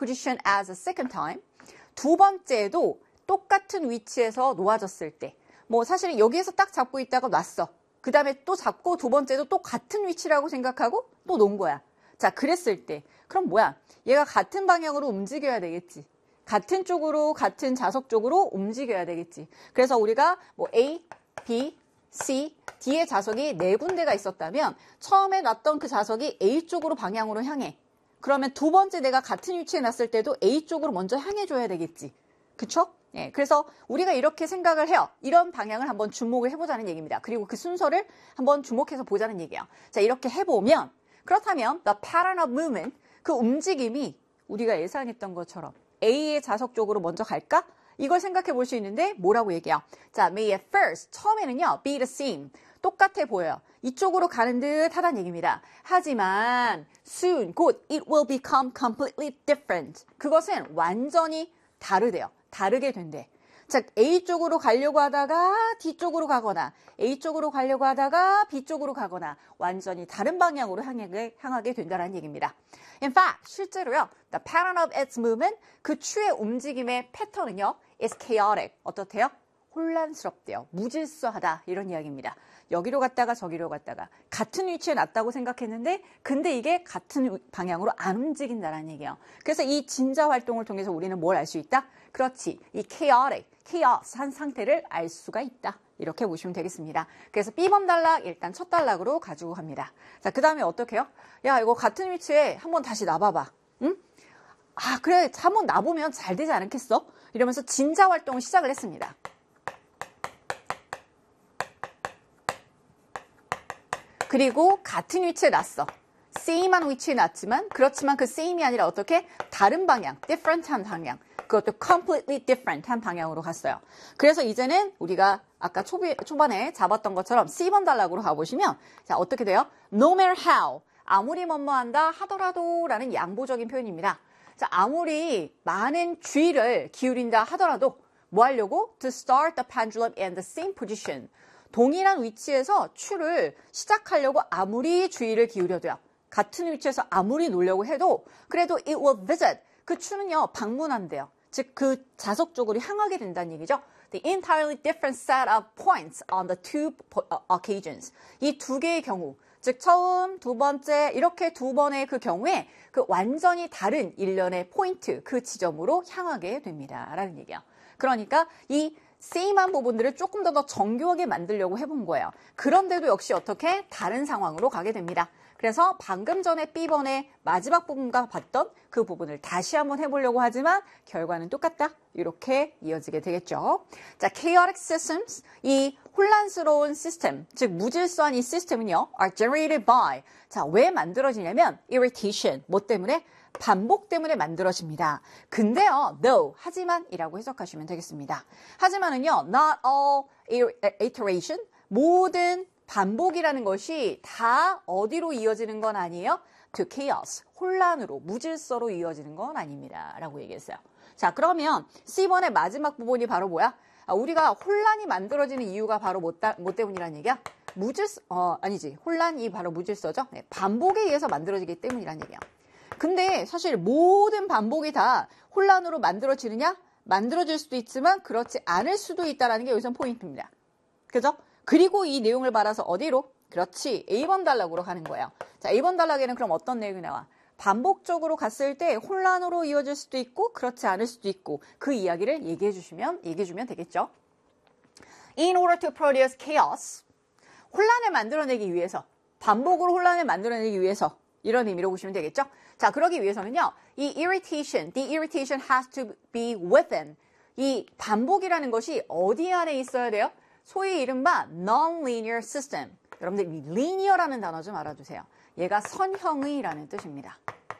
position as a second time. 두 번째도 똑같은 위치에서 놓아졌을 때. 뭐 사실은 여기에서 딱 잡고 있다가 놨어. 그 다음에 또 잡고 두 번째도 또 같은 위치라고 생각하고 또 놓은 거야. 자, 그랬을 때. 그럼 뭐야? 얘가 같은 방향으로 움직여야 되겠지. 같은 쪽으로, 같은 자석 쪽으로 움직여야 되겠지. 그래서 우리가 뭐 A, B, C, D의 자석이 네 군데가 있었다면 처음에 놨던 그 자석이 A 쪽으로 방향으로 향해. 그러면 두 번째 내가 같은 위치에 놨을 때도 A 쪽으로 먼저 향해줘야 되겠지. 그쵸? 예, 그래서 우리가 이렇게 생각을 해요. 이런 방향을 한번 주목을 해보자는 얘기입니다. 그리고 그 순서를 한번 주목해서 보자는 얘기예요. 자, 이렇게 해보면 그렇다면 the pattern of movement, 그 움직임이 우리가 예상했던 것처럼 A의 자석 쪽으로 먼저 갈까? 이걸 생각해 볼 수 있는데 뭐라고 얘기해요? 자, may at first, 처음에는요, be the same, 똑같아 보여요. 이쪽으로 가는 듯 하다는 얘기입니다. 하지만 soon, 곧 it will become completely different. 그것은 완전히 다르대요. 다르게 된대. 즉 A 쪽으로 가려고 하다가 D 쪽으로 가거나 A 쪽으로 가려고 하다가 B 쪽으로 가거나 완전히 다른 방향으로 향하게 된다는 얘기입니다. In fact, 실제로요. The pattern of its movement, 그 추의 움직임의 패턴은요. is chaotic. 어떻대요? 혼란스럽대요. 무질서하다. 이런 이야기입니다. 여기로 갔다가 저기로 갔다가 같은 위치에 놨다고 생각했는데 근데 이게 같은 방향으로 안 움직인다는 얘기예요. 그래서 이 진자 활동을 통해서 우리는 뭘 알 수 있다? 그렇지. 이 chaotic, chaos한 상태를 알 수가 있다. 이렇게 보시면 되겠습니다. 그래서 B번 단락 일단 첫 단락으로 가지고 갑니다. 자, 그 다음에 어떻게 해요? 야, 이거 같은 위치에 한번 다시 놔봐봐. 응? 아, 그래. 한번 놔보면 잘 되지 않겠어? 이러면서 진자 활동을 시작을 했습니다. 그리고 같은 위치에 놨어. same한 위치에 놨지만 그렇지만 그 same이 아니라 어떻게? 다른 방향, different한 방향. 그것도 completely different한 방향으로 갔어요. 그래서 이제는 우리가 아까 초반에 잡았던 것처럼 C번 단락으로 가보시면 자, 어떻게 돼요? No matter how, 아무리 뭐뭐한다 하더라도 라는 양보적인 표현입니다. 자, 아무리 많은 주의를 기울인다 하더라도 뭐 하려고? To start the pendulum in the same position. 동일한 위치에서 추를 시작하려고 아무리 주의를 기울여도요. 같은 위치에서 아무리 놓으려고 해도 그래도 it will visit. 그 추는요. 방문한대요. 즉 그 자석 쪽으로 향하게 된다는 얘기죠. The entirely different set of points on the two occasions. 이 두 개의 경우. 즉 처음, 두 번째 이렇게 두 번의 그 경우에 그 완전히 다른 일련의 포인트, 그 지점으로 향하게 됩니다. 라는 얘기예요. 그러니까 이 same한 부분들을 조금 더 정교하게 만들려고 해본 거예요. 그런데도 역시 어떻게 다른 상황으로 가게 됩니다. 그래서 방금 전에 B번의 마지막 부분과 봤던 그 부분을 다시 한번 해보려고 하지만 결과는 똑같다. 이렇게 이어지게 되겠죠. 자, chaotic systems, 이 혼란스러운 시스템, 즉 무질서한 이 시스템은요, are generated by, 자, 왜 만들어지냐면 irritation, 뭐 때문에? 반복 때문에 만들어집니다. 근데요, though, 하지만이라고 해석하시면 되겠습니다. 하지만은요, not all iteration, 모든 반복이라는 것이 다 어디로 이어지는 건 아니에요? to chaos, 혼란으로, 무질서로 이어지는 건 아닙니다. 라고 얘기했어요. 자, 그러면 C번의 마지막 부분이 바로 뭐야? 우리가 혼란이 만들어지는 이유가 바로 뭐 때문이라는 얘기야? 아니지. 혼란이 바로 무질서죠? 네, 반복에 의해서 만들어지기 때문이라는 얘기야. 근데 사실 모든 반복이 다 혼란으로 만들어지느냐? 만들어질 수도 있지만 그렇지 않을 수도 있다는 게 여기서 포인트입니다. 그죠? 그리고 이 내용을 받아서 어디로? 그렇지. A번 단락으로 가는 거예요. 자, A번 단락에는 그럼 어떤 내용이 나와? 반복적으로 갔을 때 혼란으로 이어질 수도 있고 그렇지 않을 수도 있고 그 이야기를 얘기해 주면 되겠죠. In order to produce chaos, 혼란을 만들어내기 위해서, 반복으로 혼란을 만들어내기 위해서 이런 의미로 보시면 되겠죠. 자, 그러기 위해서는요. 이 irritation, the irritation has to be within. 이 반복이라는 것이 어디 안에 있어야 돼요? 소위 이른바 non-linear system. 여러분들 이 linear라는 단어 좀 알아두세요. 얘가 선형의라는 뜻입니다.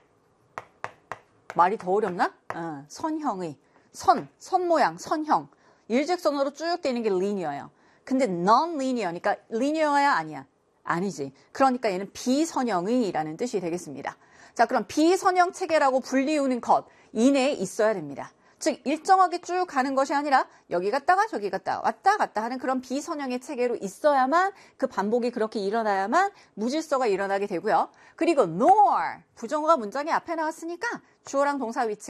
말이 더 어렵나? 선형의. 선 모양, 선형. 일직선으로 쭉 되는 게 linear예요. 근데 non-linear, 그러니까 linear야 아니야? 아니지. 그러니까 얘는 비선형의라는 뜻이 되겠습니다. 자, 그럼 비선형 체계라고 불리우는 것 이내에 있어야 됩니다. 즉 일정하게 쭉 가는 것이 아니라 여기 갔다가 저기 갔다 왔다 갔다 하는 그런 비선형의 체계로 있어야만 그 반복이 그렇게 일어나야만 무질서가 일어나게 되고요. 그리고 nor 부정어가 문장의 앞에 나왔으니까 주어랑 동사 위치